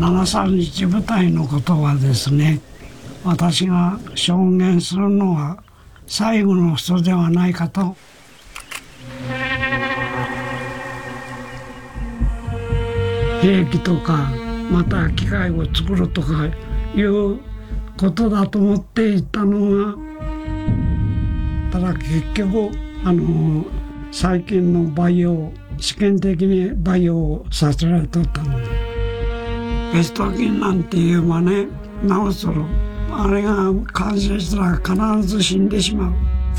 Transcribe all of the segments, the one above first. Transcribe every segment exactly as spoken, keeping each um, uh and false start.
ななさんいち部隊のことはですね、私が証言するのは最後の人ではないかと。兵器とかまた機械を作るとかいうことだと思っていたのが、ただ結局あの最近の培養、試験的に培養させられとったので、ベスト菌なんて言えばね、なおそろあれが感染したら必ず死んでしまう。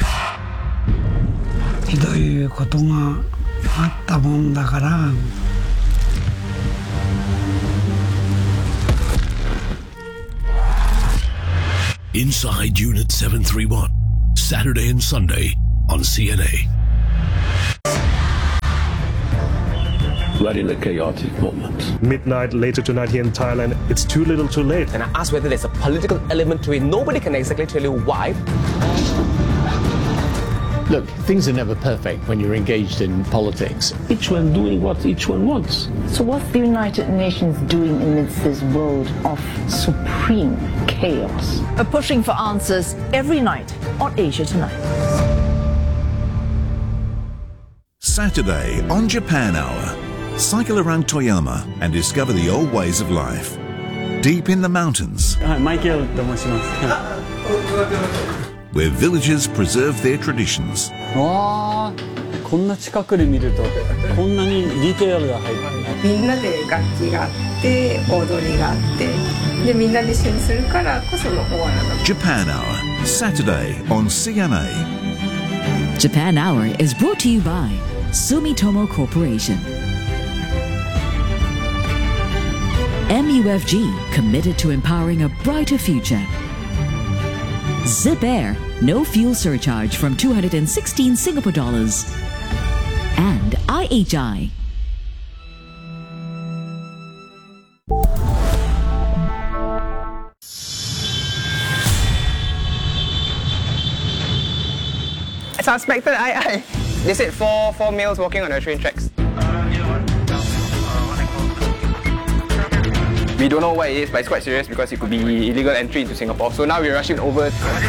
ひどいことがあったもんだから。 Inside Unit seven three one, Saturday and Sunday on C N A. Right in a chaotic moment. Midnight later tonight here in Thailand, it's too little too late. And I asked whether there's a political element to it. Nobody can exactly tell you why. Look, things are never perfect when you're engaged in politics. Each one doing what each one wants. So what's the United Nations doing amidst this world of supreme chaos? We're pushing for answers every night on Asia Tonight. Saturday on Japan Hour. Cycle around Toyama and discover the old ways of life. Deep in the mountains. Michael, where villagers preserve their traditions. わあ、こんな近くで見るとこんなにディテールが入ってる。 みんなで楽器があって踊りがあってでみんなで一緒にするからこそのおわらだ。 Japan Hour, Saturday on C N A. Japan Hour is brought to you by Sumitomo Corporation. M U F G, committed to empowering a brighter future. Zip Air, no fuel surcharge from two hundred sixteen Singapore dollars. And I H I. Suspected I I. They said four four males walking on the train tracks. We don't know what it is, but it's quite serious because it could be illegal entry into Singapore. So now we're rushing over.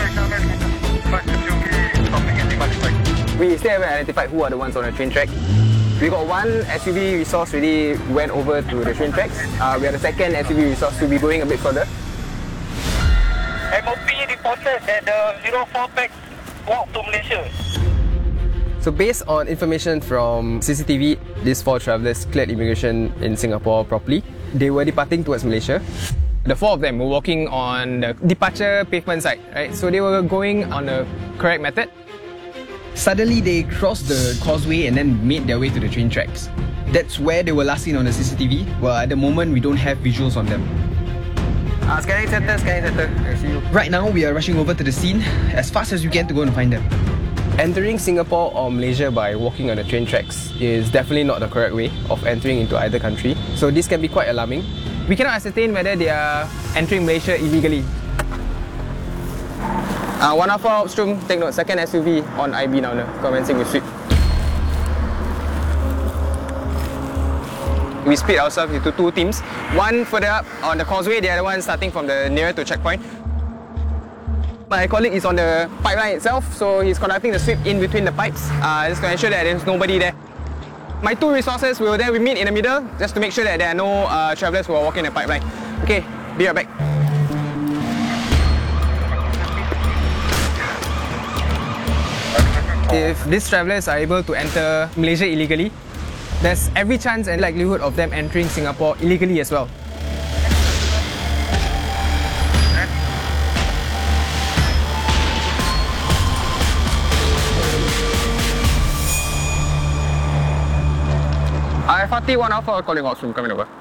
We still haven't identified who are the ones on the train track. We got one S U V resource really went over to the train tracks. Uh, we have the second S U V resource to be going a bit further. M O P reported that the zero four pack walked to Malaysia. So based on information from C C T V, these four travellers cleared immigration in Singapore properly. They were departing towards Malaysia. The four of them were walking on the departure pavement side, right? So they were going on the correct method. Suddenly they crossed the causeway and then made their way to the train tracks. That's where they were last seen on the C C T V. Well, at the moment we don't have visuals on them. Uh, scanning center, scanning center. I see you. Right now we are rushing over to the scene as fast as we can to go and find them. Entering Singapore or Malaysia by walking on the train tracks is definitely not the correct way of entering into either country. So this can be quite alarming. We cannot ascertain whether they are entering Malaysia illegally. Uh, one Alpha upstream, take note, second S U V on I B now, no, commencing with sweep. We split ourselves into two teams. One further up on the causeway, the other one starting from the nearer to checkpoint. My colleague is on the pipeline itself, so he's conducting the sweep in between the pipes, uh, just to ensure that there's nobody there. My two resources will then meet in the middle, just to make sure that there are no uh, travellers who are walking the pipeline. Okay, be right back. If these travellers are able to enter Malaysia illegally, there's every chance and likelihood of them entering Singapore illegally as well. F R T one Alpha calling out soon, coming over.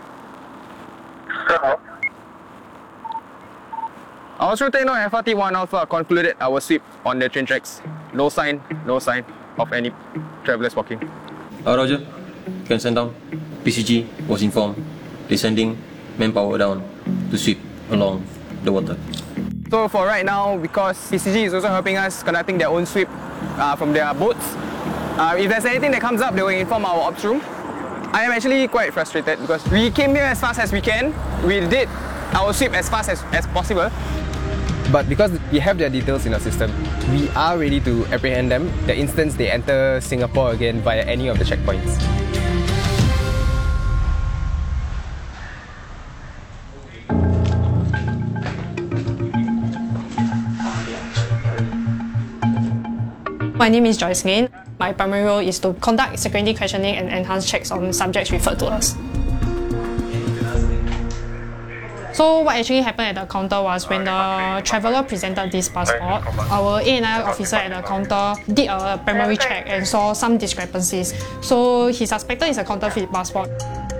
Hello. I was sure to know F R T one Alpha concluded our sweep on the train tracks. No sign, no sign of any travellers walking. Uh, Roger, can send down. P C G was informed. They're sending manpower down to sweep along the water. So for right now, because P C G is also helping us conducting their own sweep uh, from their boats, uh, if there's anything that comes up, they will inform our ops room. I am actually quite frustrated because we came here as fast as we can. We did our sweep as fast as, as possible. But because we have their details in our system, we are ready to apprehend them the instant they enter Singapore again via any of the checkpoints. My name is Joyce Lin. My primary role is to conduct security questioning and enhance checks on subjects referred to us. So what actually happened at the counter was when the traveller presented this passport, our A N I officer at the counter did a primary check and saw some discrepancies. So he suspected it's a counterfeit passport.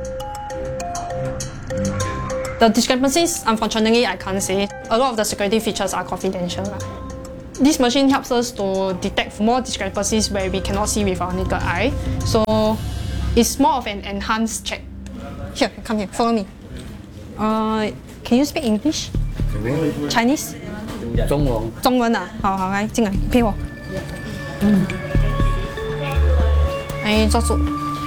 The discrepancies, unfortunately, I can't say. A lot of the security features are confidential. This machine helps us to detect more discrepancies where we cannot see with our naked eye. So it's more of an enhanced check. Here, come here, follow me. Uh, can you speak English? Chinese? 中文。 中文啊，好好来，进来陪我。嗯。哎，坐住。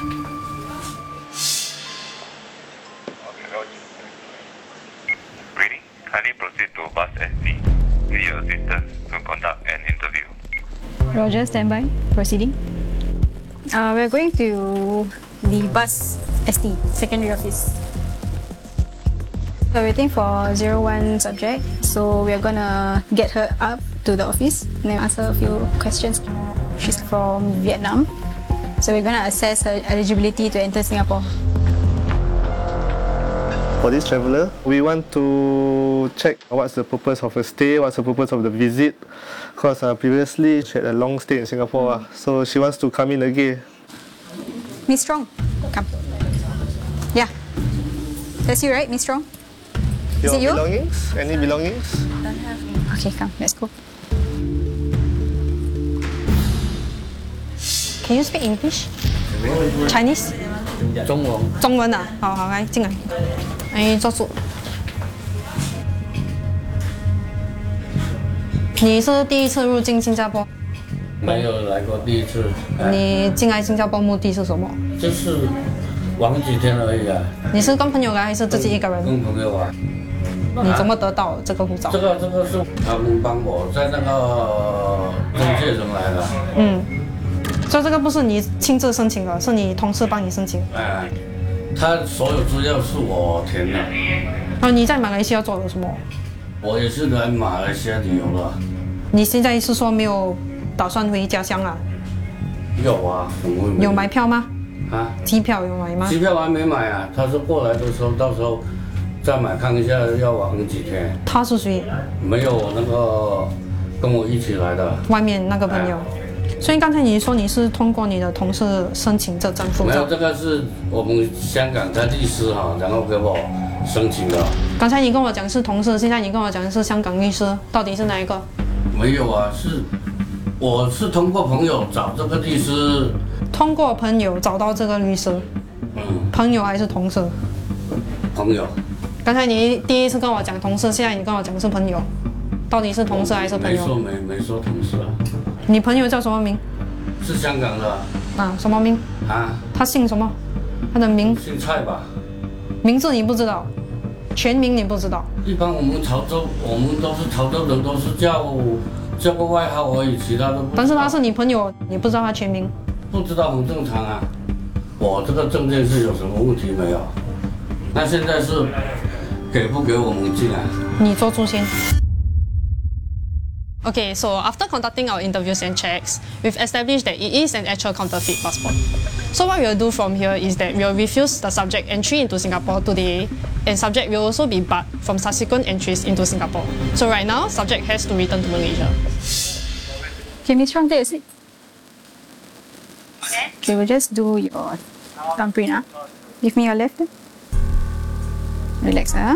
Ready? Kindly proceed to bus S D. Need your assistance to conduct an interview. Roger, stand by. Proceeding. Uh, we're going to the bus S T, secondary office. We're waiting for zero one subject, so we're gonna get her up to the office and then answer a few questions. She's from Vietnam, so we're gonna assess her eligibility to enter Singapore. For this traveller, we want to check what's the purpose of her stay, what's the purpose of the visit. Because uh, previously she had a long stay in Singapore, uh, so she wants to come in again. Miss Strong, come. Yeah, that's you, right, Miss Strong? Is Your it you? belongings? Any belongings? Don't have. Okay, come, let's go. Can you speak English? Chinese? 中文。 中文啊，好好来，进来。哎，坐住。你是第一次入境新加坡？ 没有来过第一次。 你进来新加坡目的是什么？ 就是玩几天而已啊。 你是跟朋友来还是自己一个人？ 跟朋友啊。 你怎么得到这个护照？ 这个这个是他们帮我在那个中介人来的。 嗯，所以这个不是你亲自申请的，是你同事帮你申请。 哎，他所有资料是我填的。 啊，你在马来西亚做了什么？ 我也是来马来西亚旅游的。 你现在是说没有打算回家乡啊？ 有啊，怎么会没有？ 有买票吗？ 啊？ 机票有买吗？ 机票还没买啊，他说过来的时候，到时候再买看一下要玩几天。 他是谁？ 没有那个跟我一起来的。 外面那个朋友。哎、所以刚才你说你是通过你的同事申请这张护照？ 没有，这个是我们香港的律师哈，然后给我申请的。 刚才你跟我讲是同事，现在你跟我讲是香港律师，到底是哪一个？ 没有啊，是我是通过朋友找这个律师。 通过朋友找到这个律师。嗯。朋友还是同事？ 朋友。 刚才你第一次跟我讲同事，现在你跟我讲是朋友，到底是同事还是朋友？ 没说没没说同事啊。 你朋友叫什么名？ 是香港的。 啊，什么名？ 啊。 他姓什么？他的名？ 姓蔡吧。 名字你不知道，全名你不知道。 一般我们潮州，我们都是潮州人，都是叫叫个外号而已，其他都不知道。 但是他是你朋友，你不知道他全名？ 不知道很正常啊。我这个证件是有什么问题没有？那现在是给不给我们进来？ 你做主先。Okay, so after conducting our interviews and checks, we've established that it is an actual counterfeit passport. So what we'll do from here is that we'll refuse the subject entry into Singapore today, and subject will also be barred from subsequent entries into Singapore. So right now, subject has to return to Malaysia. Okay, Miss Strong, take a seat. Okay, we'll just do your thumbprint. Huh? Give me your left hand. Relax, huh?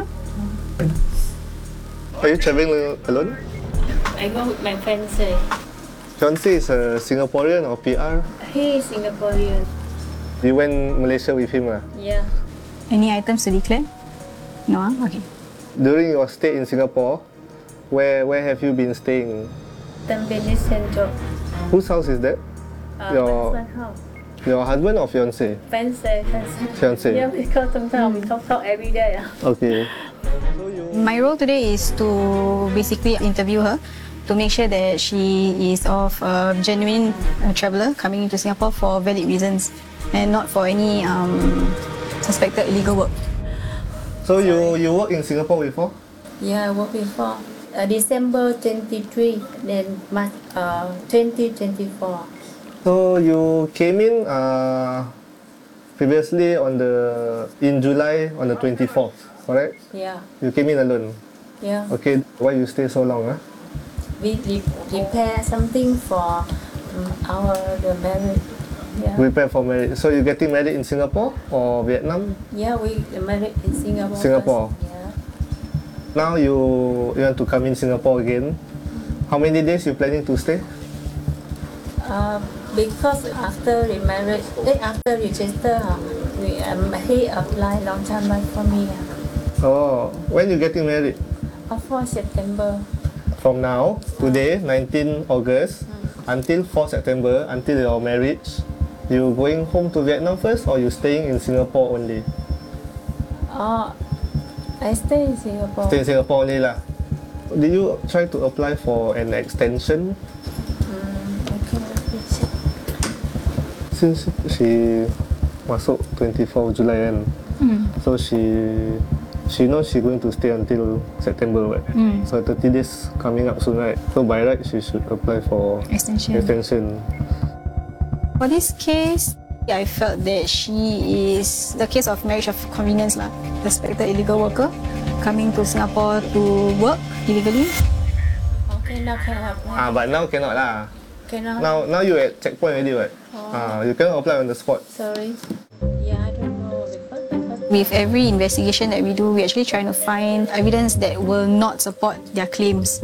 Are you traveling alone? I go with my fiancé. Fiancé is a Singaporean or P R? He is Singaporean. You went Malaysia with him? Uh? Yeah. Any items to declare? No? Huh? Okay. During your stay in Singapore, where where have you been staying? Tampines Central. Whose house is that? Uh, your my husband's house. Your husband or fiance? Fiance, Fiance. Yeah, because sometimes we talk talk every day. Okay. My role today is to basically interview her to make sure that she is of a genuine uh, traveller coming into Singapore for valid reasons and not for any um, suspected illegal work. So you you work in Singapore before? Yeah, I worked before. Uh, December twenty-three, then March uh, twenty twenty-four. So you came in uh, previously on the in July on the twenty-fourth, correct? Yeah. You came in alone. Yeah. Okay. Why you stay so long? Huh? We re- prepare something for um, our the marriage. Yeah. Prepare for marriage. So you getting married in Singapore or Vietnam? Yeah, we married in Singapore. Singapore. First. Yeah. Now you you want to come in Singapore again. How many days you planning to stay? Uh, because after we married, eh, after register, uh, we um, he applied long time back for me. Uh, Oh, when you getting married? uh, for September. From now, today, nineteenth August, until fourth September, until your marriage, you going home to Vietnam first or you staying in Singapore only? Uh, I stay in Singapore. Stay in Singapore only lah. Did you try to apply for an extension? Since she masuk twenty-fourth July kan, Mm. so she she knows she going to stay until September, right? Mm. So thirty days coming up soon, right? So by right she should apply for Extension. extension. For this case, I felt that she is the case of marriage of convenience lah. Suspected illegal worker coming to Singapore to work illegally. Okay, now can apply. Ah, but now cannot lah. Cannot. Now now you at checkpoint already, right? Oh. Ah, you cannot apply on the spot. Sorry. Yeah, I don't know because, because With every investigation that we do, we're actually trying to find evidence that will not support their claims.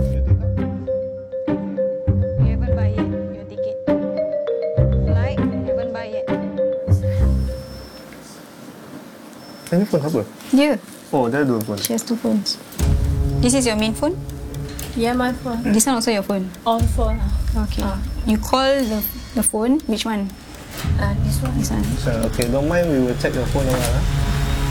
You haven't buy yet your ticket. Flight, haven't buy yet. Ini phone apa? Yeah, Oh, dia dua phone. she has two phones. This is your main phone? yeah, my phone. This one also your phone? On phone. Uh, Okay. You call the, the phone, which one? uh, this one. This one. So, okay, don't mind, we will check your phone a while. ah.